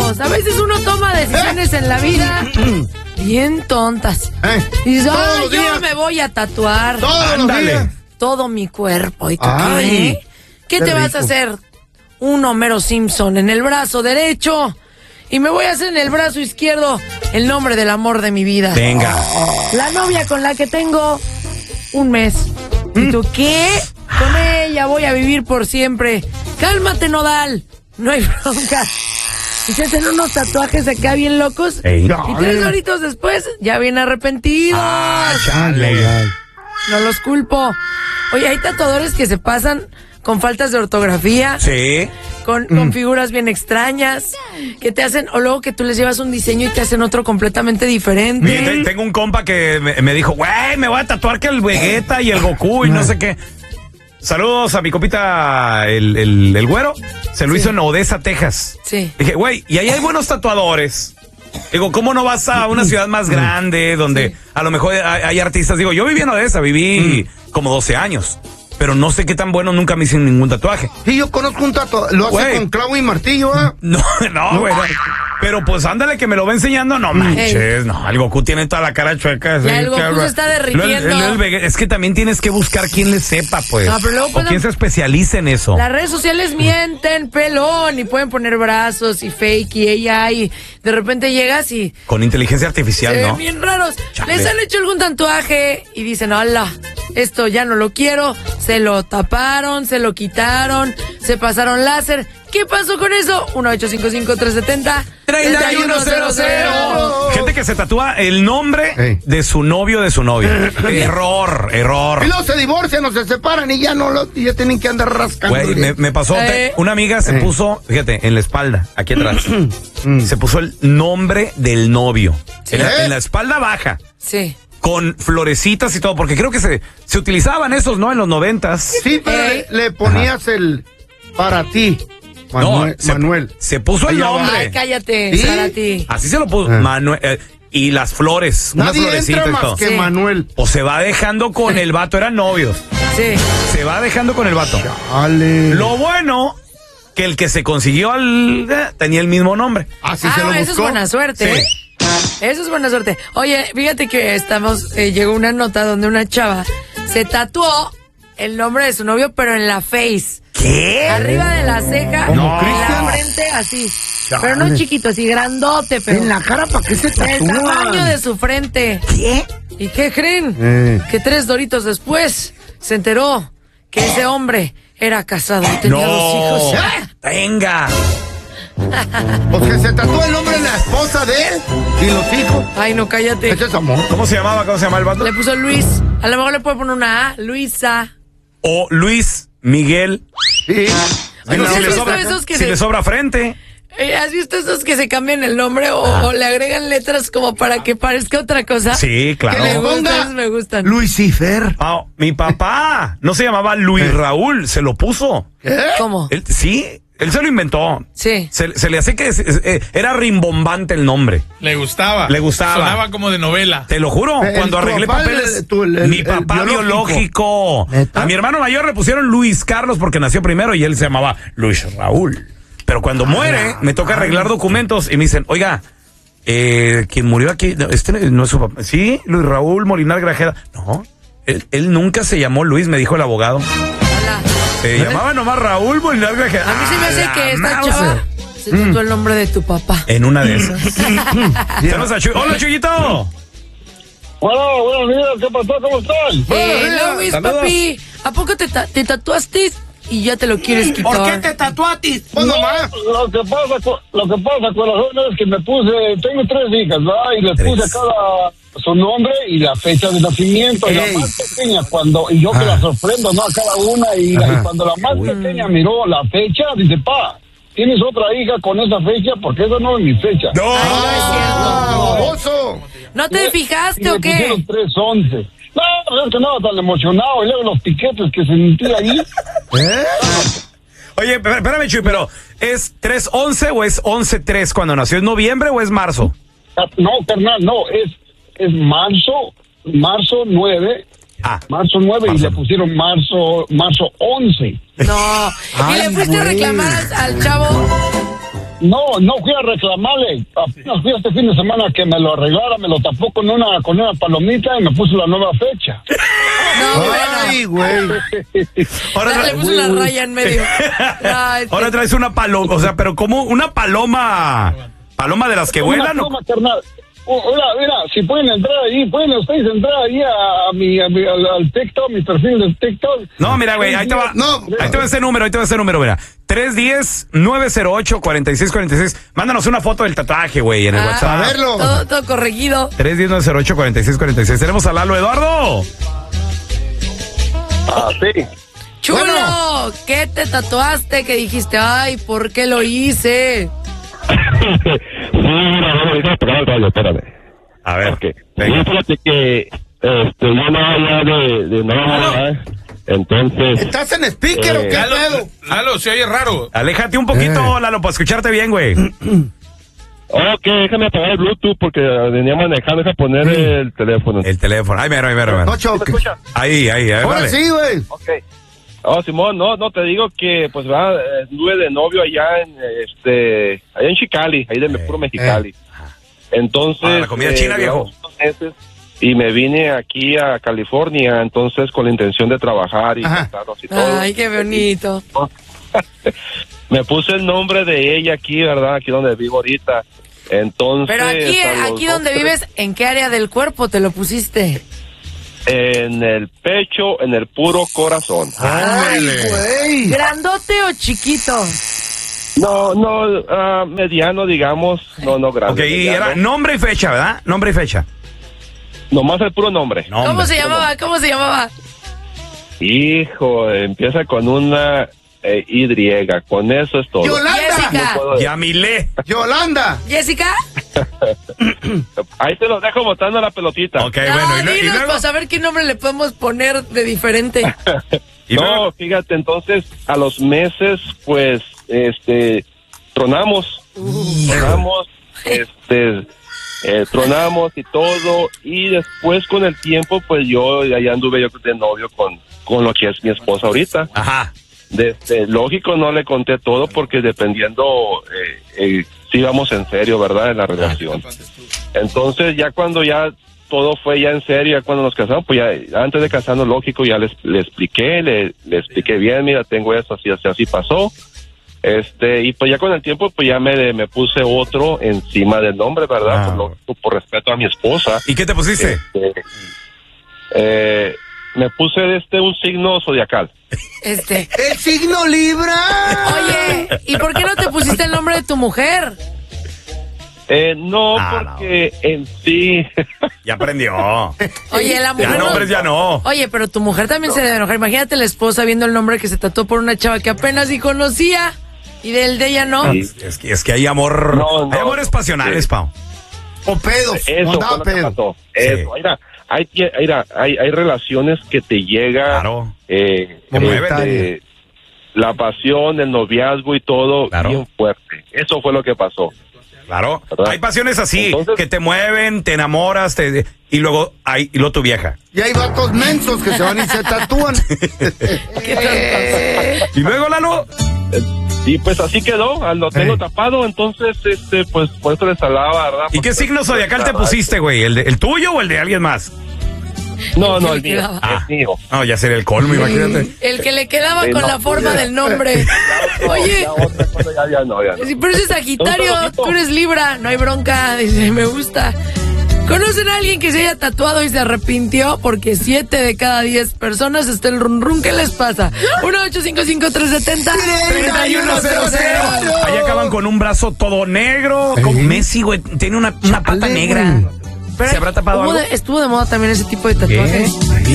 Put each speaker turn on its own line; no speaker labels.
amigos. A veces uno toma decisiones en la vida bien tontas. Y dices, yo me voy a tatuar.
Ándale.
Todo mi cuerpo. ¿Y qué? ¿Qué te vas a hacer? Un Homero Simpson en el brazo derecho. Y me voy a hacer en el brazo izquierdo el nombre del amor de mi vida.
Venga.
La novia con la que tengo un mes. ¿Y tú qué? Con ella voy a vivir por siempre. Cálmate, Nodal. No hay bronca. Y se hacen unos tatuajes acá bien locos.
Ey.
Y 3 horitos después ya bien arrepentidos.
Chale.
No los culpo. Oye, hay tatuadores que se pasan con faltas de ortografía.
Sí.
Con figuras bien extrañas. Que te hacen, o luego que tú les llevas un diseño y te hacen otro completamente diferente.
Mire, tengo un compa que me dijo, güey, me voy a tatuar que el Vegeta y el Goku y no sé qué. Saludos a mi compita, el güero. Se lo hizo en Odessa, Texas.
Sí.
Dije, güey, y ahí hay buenos tatuadores. Digo, ¿cómo no vas a una ciudad más grande donde a lo mejor hay artistas? Digo, yo viví en Odessa, viví como 12 años. Pero no sé qué tan bueno, nunca me hice ningún tatuaje.
Sí, yo conozco un tatuaje, lo hace con clavo y martillo, ¿eh?
No, güey. Pero pues ándale que me lo va enseñando, no manches, no, el Goku tiene toda la cara chueca.
Ya el Goku se está derritiendo.
Es que también tienes que buscar quien le sepa, pues.
No, pero luego
o quien se especialice en eso.
Las redes sociales mienten, pelón, y pueden poner brazos y fake y AI, y de repente llegas y...
Con inteligencia artificial,
se ven
¿no?
bien raros.
Chale.
Les han hecho algún tatuaje y dicen, hola, esto ya no lo quiero, se lo taparon, se lo quitaron, se pasaron láser. ¿Qué pasó con eso? 1-855-370-3100.
Gente que se tatúa el nombre de su novio o de su novia. Error.
Y luego se divorcian o se separan y ya ya tienen que andar rascando.
Güey, me pasó, una amiga se puso, fíjate, en la espalda, aquí atrás, se puso el nombre del novio. En la espalda baja.
Sí.
Con florecitas y todo, porque creo que se utilizaban esos, ¿no? En los 90s.
Sí, pero le ponías el para ti. Manuel.
Se puso el nombre.
Ay, cállate,
¿Sí?
para ti.
Así se lo puso. Manuel. Y las flores.
Nadie
unas florecitas
entra
y todo.
más que Manuel.
O se va dejando con el vato, eran novios.
Sí.
Se va dejando con el vato.
Dale.
Lo bueno, que el que se consiguió tenía el mismo nombre.
Así se lo buscó.
Eso es buena suerte.
Sí.
Eso es buena suerte. Oye, fíjate que llegó una nota donde una chava se tatuó el nombre de su novio, pero en la face.
¿Qué?
Arriba de la ceja,
¿Como
en la
Cristian?
frente, así. Pero no chiquito, así grandote, pero
En la cara, ¿para qué se
el
tatúan?
tamaño de su frente.
¿Qué?
¿Y qué creen? Que 3 doritos después se enteró que ese hombre era casado y tenía 2 hijos.
Venga.
Pues que se tatuó el nombre de la esposa de él y los hijos.
Ay, no, cállate.
Ese es amor.
¿Cómo se llamaba el vato?
Le puso Luis. A lo mejor le puede poner una A, Luisa.
O Luis Miguel.
Sí.
Oye,
Si
¿has
le
visto
sobra,
esos que
si
se-
le sobra frente.
¿Has visto esos que se cambian el nombre o le agregan letras como para que parezca otra cosa?
Sí, claro.
Que le ponga
Esos me gustan.
Lucifer.
Ah, mi papá no se llamaba Luis Raúl, se lo puso.
¿Cómo?
Él se lo inventó.
Sí.
Se le hace que era rimbombante el nombre.
Le gustaba. Sonaba como de novela.
Te lo juro, cuando
tu
arreglé
papá,
papeles,
el
mi papá biológico.
¿Neta?
A mi hermano mayor le pusieron Luis Carlos porque nació primero y él se llamaba Luis Raúl. Pero cuando muere, me toca arreglar documentos y me dicen, oiga, quien murió aquí, no es su papá. Sí, Luis Raúl Molinar Grajeda. No, él nunca se llamó Luis, me dijo el abogado.
Hola.
Se llamaba nomás Raúl Molinar Grajeda.
A mí se me hace
¡Ah,
que
la
esta
Mauser!
chava se tatuó el nombre de tu papá.
En una de esas. Saludos a Chuy. Hola, Chuyito.
Hola, buenos días, ¿qué pasó? ¿Cómo están?
Luis,
Saludos.
papi, ¿a poco te tatuaste y ya te lo quieres quitar?
¿Por qué te tatuaste?
Pues nomás.
Lo que pasa, corazón, es que me tengo 3 hijas, ¿verdad? Y les puse a cada su nombre y la fecha de nacimiento. Y la más pequeña, y yo que la sorprendo, ¿no? A cada una, y cuando la más pequeña miró la fecha, dice, pa, ¿tienes otra hija con esa fecha? Porque esa no es mi fecha.
No.
Ay, no es cierto.
Baboso.
¿No te fijaste o
Y
qué?
me pusieron 311. No, pues es que no estaba tan emocionado. Y luego los piquetes que sentí ahí.
Oye, espérame, Chuy, pero ¿es 3/11 o es 11/3 cuando nació? ¿Es noviembre o es marzo?
No, carnal, no, es marzo 9. Marzo 9 y le pusieron marzo 11.
No. Y le fuiste a reclamar al chavo.
No fui a reclamarle. Apenas fui este fin de semana que me lo arreglara, me lo tapó con una palomita y me puso la nueva fecha.
No,
Ay, güey.
Ahora
le puso una raya en medio.
Ahora traes una paloma, o sea, pero como una paloma de las que vuelan.
Una paloma, carnal. Mira, si pueden entrar ahí, pueden ustedes entrar ahí al TikTok, mi perfil de TikTok.
No, mira, güey, ahí te va. Ahí te va ese número, mira. 310-908-4646. Mándanos una foto del tatuaje, güey, en el WhatsApp.
A verlo.
Todo corregido.
310-908-4646. Tenemos a Lalo Eduardo.
Sí.
Chulo,
Bueno.
¿qué te tatuaste? Que dijiste, ay, ¿por qué lo hice?
Espérame.
A ver,
Okay. Fíjate que yo no de nada, entonces...
¿Estás en speaker o qué pedo?
Lalo, se oye raro.
aléjate un poquito, Lalo, para escucharte bien, güey.
Ok, déjame apagar el Bluetooth porque venía manejando, deja poner el teléfono.
El teléfono. Ay, mero.
No choques.
Ahí,
Ahora
vale.
sí, güey.
Ok. Oh, Simón, no te digo que pues estuve de novio allá en Chicali, ahí de puro Mexicali. Entonces,
la comida china, viejo.
unos meses, y me vine aquí a California, entonces con la intención de trabajar y casarnos y todo.
Ay, qué bonito.
Me puse el nombre de ella aquí, ¿verdad? Aquí donde vivo ahorita. Entonces,
Pero aquí donde vives, ¿en qué área del cuerpo te lo pusiste?
En el pecho, en el puro corazón.
Ay, güey.
¿Grandote o chiquito?
No, mediano, digamos. No grande.
Ok, y
mediano.
era nombre y fecha, ¿verdad? Nombre y fecha.
Nomás el puro nombre.
¿Cómo se llamaba?
Hijo, empieza con una Y. Con eso es todo.
Jessica.
Yamile.
Yolanda.
¿Jessica?
Ahí te lo dejo botando la pelotita.
Ok, bueno. ¿Y
dinos,
luego?
pues, a ver qué nombre le podemos poner de diferente.
¿Y luego?
No, fíjate, entonces a los meses, pues, tronamos, tronamos y todo, y después con el tiempo, pues yo ya anduve yo de novio con lo que es mi esposa ahorita.
Ajá.
Lógico, no le conté todo porque dependiendo si íbamos en serio, ¿verdad? En la relación. Entonces ya cuando ya todo fue ya en serio, ya cuando nos casamos, pues ya antes de casarnos, lógico, ya le expliqué, le expliqué bien, mira, tengo esto, así pasó. Y pues ya con el tiempo, pues ya me puse otro encima del nombre, ¿verdad? Por respeto a mi esposa.
¿Y qué te pusiste?
Me puse un signo zodiacal.
¡El signo Libra!
Oye, ¿y por qué no te pusiste el nombre de tu mujer?
Porque en sí...
Ya aprendió.
Oye, la mujer...
Ya nombres ya no.
Oye, pero tu mujer también se debe enojar. Imagínate la esposa viendo el nombre que se tatuó por una chava que apenas sí conocía y del de ella no.
Sí.
Es que hay amor. Hay amores pasionales,
sí.
Pau.
O pedos.
Eso fue lo que pasó. Eso, mira, hay relaciones que te llega la pasión, el noviazgo y todo bien fuerte. Eso fue lo que pasó.
Claro.
¿Verdad?
Hay pasiones así,
Entonces,
que te mueven, te enamoras, y luego tu vieja.
Y hay vatos mensos que se van y se tatúan.
Y luego, Lalo.
Y pues así quedó, lo tengo tapado, entonces, pues por eso les hablaba, ¿verdad?
¿Y qué signo zodiacal te pusiste, güey? ¿El tuyo o el de alguien más?
No, el mío. Es mío.
No, ya sería el colmo, imagínate.
El que le quedaba con la forma del nombre. Oye,
ya no.
pero ese es Sagitario, tú eres Libra, no hay bronca, dice, me gusta. ¿Conocen a alguien que se haya tatuado y se arrepintió? Porque 7 de cada 10 personas está el run run. ¿Qué les pasa? 1-855-370-3100.
Ahí acaban con un brazo todo negro. Como Messi, güey, tiene una pata negra.
Pero
¿Se habrá tapado algo?
estuvo de moda también ese tipo de tatuajes.